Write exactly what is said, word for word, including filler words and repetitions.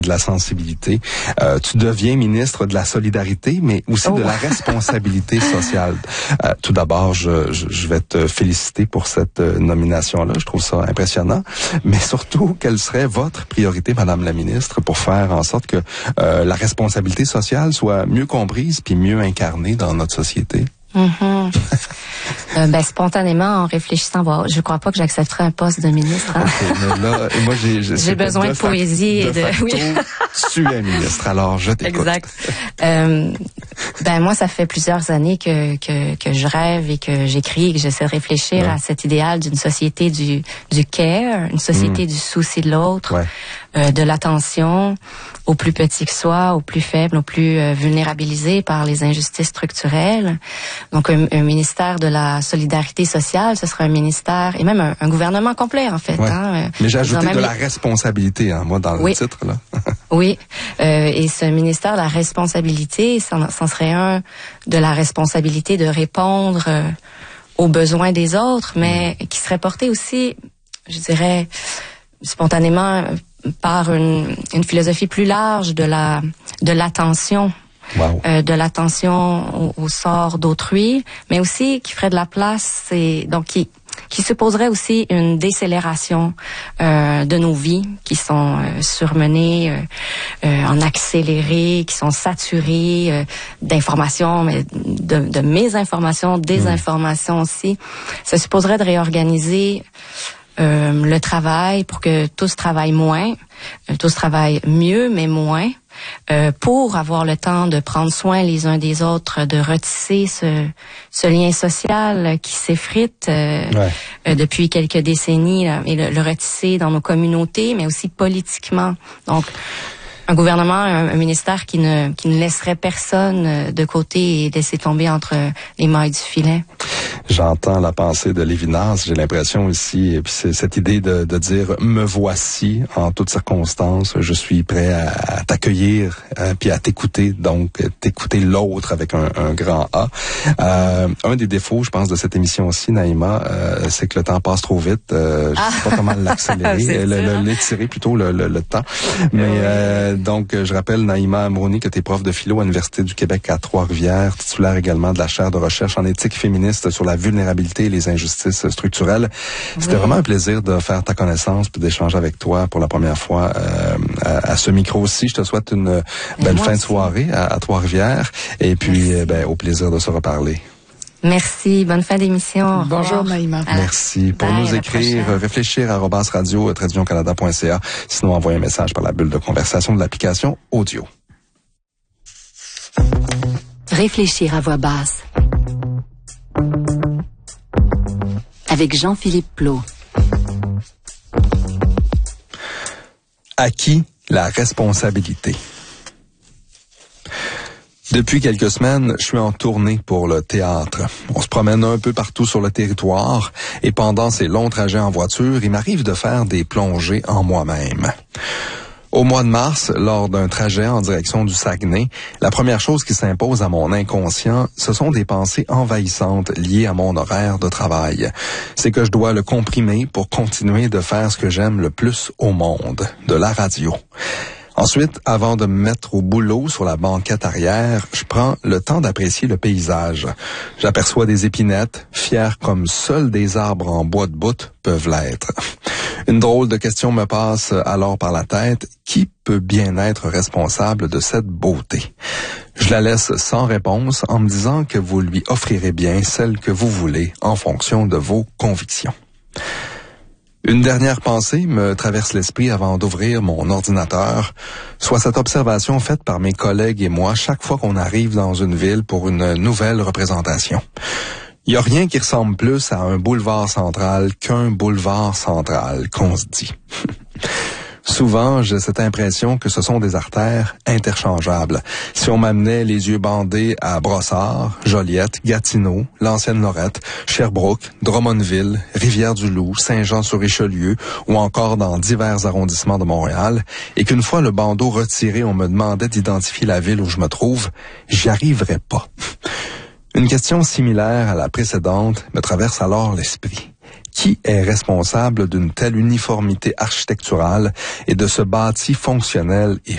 de la sensibilité. Euh, tu deviens ministre de la solidarité, mais aussi oh. de la responsabilité sociale. Euh, tout d'abord, je, je, je vais te féliciter pour cette nomination-là. Je trouve ça impressionnant. Mais surtout, quelle serait votre priorité, Madame la ministre, pour faire en sorte que euh, la responsabilité sociale soit mieux comprise puis mieux incarnée dans notre société? Mm-hmm. euh, ben, spontanément, en réfléchissant, bon, je crois pas que j'accepterai un poste de ministre. Hein? Okay, mais là, moi, j'ai, j'ai, j'ai besoin de, de poésie facto, et de, de facto, oui. Tu es ministre, alors je t'écoute. Exact. Euh, ben, moi, ça fait plusieurs années que, que, que je rêve et que j'écris et que j'essaie de réfléchir ouais. à cet idéal d'une société du, du care, une société mmh. du souci de l'autre, ouais. euh, de l'attention aux plus petits que soi, aux plus faibles, aux plus euh, vulnérabilisés par les injustices structurelles. Donc, un, un ministère de la solidarité sociale, ce sera un ministère, et même un, un gouvernement complet, en fait. Ouais. Hein, mais j'ai ajouté de les... la responsabilité, hein, moi, dans le oui. titre, là. Oui. Euh, et ce ministère de la responsabilité, c'en, c'en serait un de la responsabilité de répondre euh, aux besoins des autres, mais mmh. qui serait porté aussi, je dirais, spontanément, par une, une philosophie plus large de la de l'attention. Wow. Euh, de l'attention au, au sort d'autrui, mais aussi qui ferait de la place et donc qui qui supposerait aussi une décélération euh, de nos vies qui sont euh, surmenées euh, euh, en accéléré, qui sont saturées euh, d'informations, mais de, de mésinformations, désinformations mmh. aussi. Ça supposerait de réorganiser euh, le travail pour que tous travaillent moins, euh, tous travaillent mieux mais moins. Euh, pour avoir le temps de prendre soin les uns des autres, de retisser ce, ce lien social qui s'effrite euh, ouais. euh, depuis quelques décennies, là, et le, le retisser dans nos communautés, mais aussi politiquement. Donc, un gouvernement, un, un ministère qui ne qui ne laisserait personne de côté et laisser tomber entre les mailles du filet. J'entends la pensée de Lévinas, j'ai l'impression ici, et puis c'est cette idée de, de dire « me voici en toutes circonstances, je suis prêt à, à t'accueillir, euh, puis à t'écouter, donc t'écouter l'autre avec un, un grand A euh, ». Un des défauts, je pense, de cette émission aussi, Naïma, euh, c'est que le temps passe trop vite. Euh, je ne sais pas comment l'accélérer, le, le, l'étirer plutôt le, le, le temps. Mais euh, donc, je rappelle, Naïma Amrouni, que tu es prof de philo à l'Université du Québec à Trois-Rivières, titulaire également de la chaire de recherche en éthique féministe sur la vulnérabilité et les injustices structurelles. Oui. C'était vraiment un plaisir de faire ta connaissance puis d'échanger avec toi pour la première fois euh, à, à ce micro-ci. Je te souhaite une et belle fin aussi. de soirée à, à Trois-Rivières et puis euh, ben, au plaisir de se reparler. Merci. Bonne fin d'émission. Bonjour, Naïma. Merci. Pour Bye, nous écrire, réfléchir à arobase radio tiret canada point c a. Sinon, envoyez un message par la bulle de conversation de l'application audio. Réfléchir à voix basse. Avec Jean-Philippe Plot. À qui la responsabilité? Depuis quelques semaines, je suis en tournée pour le théâtre. On se promène un peu partout sur le territoire et pendant ces longs trajets en voiture, il m'arrive de faire des plongées en moi-même. Au mois de mars, lors d'un trajet en direction du Saguenay, la première chose qui s'impose à mon inconscient, ce sont des pensées envahissantes liées à mon horaire de travail. C'est que je dois le comprimer pour continuer de faire ce que j'aime le plus au monde, de la radio. Ensuite, avant de me mettre au boulot sur la banquette arrière, je prends le temps d'apprécier le paysage. J'aperçois des épinettes, fières comme seuls des arbres en bois de bout peuvent l'être. Une drôle de question me passe alors par la tête. Qui peut bien être responsable de cette beauté? Je la laisse sans réponse en me disant que vous lui offrirez bien celle que vous voulez en fonction de vos convictions. Une dernière pensée me traverse l'esprit avant d'ouvrir mon ordinateur, soit cette observation faite par mes collègues et moi chaque fois qu'on arrive dans une ville pour une nouvelle représentation. Il n'y a rien qui ressemble plus à un boulevard central qu'un boulevard central, qu'on se dit. Souvent, j'ai cette impression que ce sont des artères interchangeables. Si on m'amenait les yeux bandés à Brossard, Joliette, Gatineau, l'ancienne Lorette, Sherbrooke, Drummondville, Rivière-du-Loup, Saint-Jean-sur-Richelieu ou encore dans divers arrondissements de Montréal, et qu'une fois le bandeau retiré, on me demandait d'identifier la ville où je me trouve, j'y arriverais pas. Une question similaire à la précédente me traverse alors l'esprit. Qui est responsable d'une telle uniformité architecturale et de ce bâti fonctionnel et